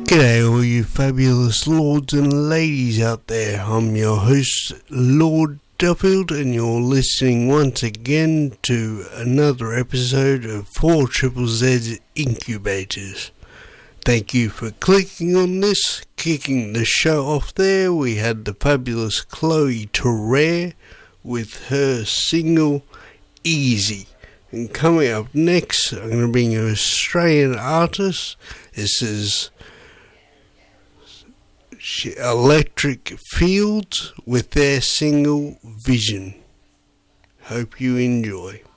G'day all you fabulous lords and ladies out there. I'm your host, Lord Duffield, and you're listening once again to another episode of 4ZZZ Incubators. Thank you for clicking on this. Kicking the show off there, we had the fabulous Chloe Terrere with her single, Easy. And coming up next, I'm going to bring you an Australian artist. This is Electric Fields with their single Vision. Hope you enjoy.